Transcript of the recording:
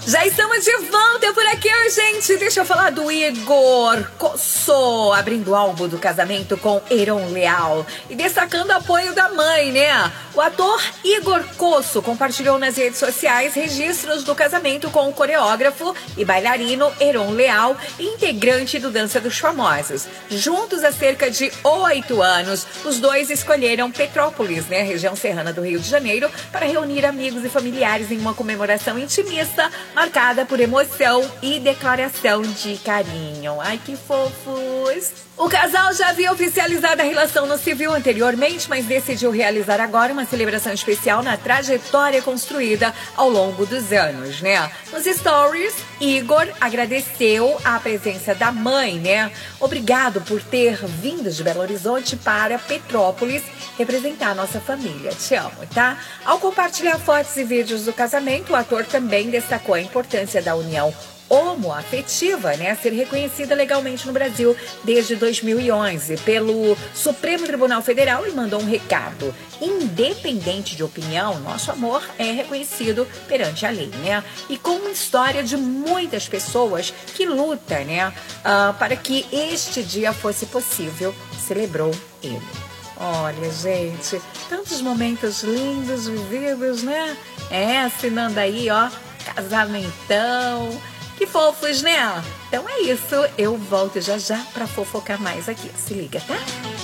Já estamos de volta por aqui, gente. Deixa eu falar do Igor Cosso, abrindo o álbum do casamento com Heron Leal e destacando o apoio da mãe, né? O ator Igor Cosso compartilhou nas redes sociais registros do casamento com o coreógrafo e bailarino Heron Leal, integrante do Dança dos Famosos. Juntos há cerca de 8 anos, os dois escolheram Petrópolis, né, região serrana do Rio de Janeiro, para reunir amigos e familiares em uma comemoração intimista, marcada por emoção e declaração de carinho. Ai, que fofos! O casal já havia oficializado a relação no civil anteriormente, mas decidiu realizar agora uma celebração especial na trajetória construída ao longo dos anos, né? Nos stories, Igor agradeceu a presença da mãe, né? Obrigado por ter vindo de Belo Horizonte para Petrópolis representar a nossa família. Te amo, tá? Ao compartilhar fotos e vídeos do casamento, o ator também destacou a importância da união homoafetiva, né, a ser reconhecida legalmente no Brasil desde 2011 pelo Supremo Tribunal Federal e mandou um recado: independente de opinião, nosso amor é reconhecido perante a lei, né? E com uma história de muitas pessoas que lutam, né, para que este dia fosse possível, celebrou ele. Olha, gente, tantos momentos lindos vividos, né? Assinando aí, ó, casamentão. Que fofos, né? Então é isso, eu volto já já pra fofocar mais aqui. Se liga, tá?